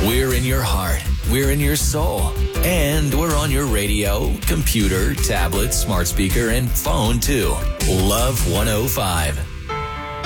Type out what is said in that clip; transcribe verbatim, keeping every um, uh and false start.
We're in your heart. We're in your soul. And we're on your radio, computer, tablet, smart speaker, and phone, too. Love one oh five.